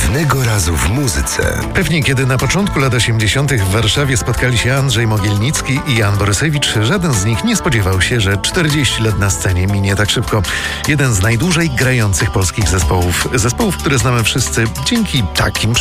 Jednego razu w muzyce. Pewnie kiedy na początku lat 80. w Warszawie spotkali się Andrzej Mogielnicki i Jan Borysewicz, żaden z nich nie spodziewał się, że 40 lat na scenie minie tak szybko. Jeden z najdłużej grających polskich zespołów, które znamy wszyscy dzięki takim